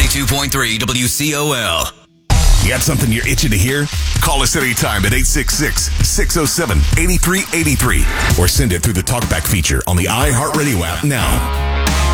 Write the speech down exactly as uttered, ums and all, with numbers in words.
ninety-two point three W C O L. You got something you're itching to hear? Call us anytime at eight six six, six oh seven, eight three eight three or send it through the TalkBack feature on the iHeartRadio app now.